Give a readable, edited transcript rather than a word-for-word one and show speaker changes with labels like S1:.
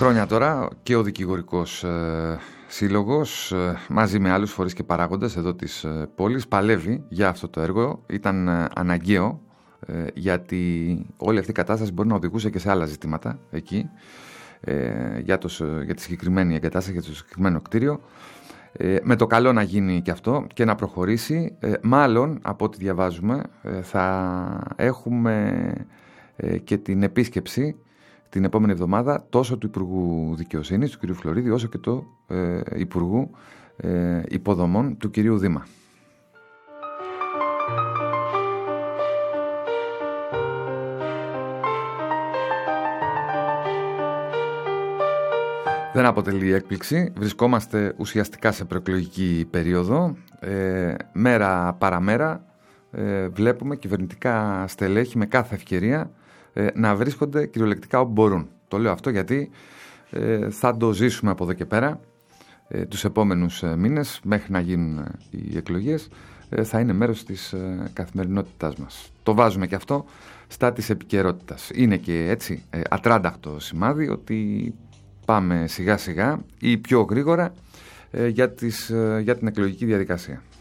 S1: χρόνια τώρα και ο Δικηγορικός Σύλλογος μαζί με άλλους φορείς και παράγοντες εδώ της πόλης παλεύει για αυτό το έργο. Ήταν αναγκαίο γιατί όλη αυτή η κατάσταση μπορεί να οδηγούσε και σε άλλα ζητήματα εκεί για τη συγκεκριμένη εγκατάσταση, για το συγκεκριμένο κτίριο. Με το καλό να γίνει και αυτό και να προχωρήσει. Μάλλον από ό,τι διαβάζουμε θα έχουμε και την επίσκεψη την επόμενη εβδομάδα τόσο του Υπουργού Δικαιοσύνης, του κ. Φλωρίδη, όσο και του Υπουργού Υποδομών, του κ. Δήμα. Δεν αποτελεί έκπληξη. Βρισκόμαστε ουσιαστικά σε προεκλογική περίοδο. Μέρα παραμέρα βλέπουμε κυβερνητικά στελέχη με κάθε ευκαιρία να βρίσκονται κυριολεκτικά όπου μπορούν. Το λέω αυτό γιατί θα το ζήσουμε από εδώ και πέρα τους επόμενους μήνες μέχρι να γίνουν οι εκλογές. Θα είναι μέρος της καθημερινότητάς μας. Το βάζουμε και αυτό στα της επικαιρότητας. Είναι και έτσι ατράνταχτο σημάδι ότι πάμε σιγά σιγά ή πιο γρήγορα για την εκλογική διαδικασία.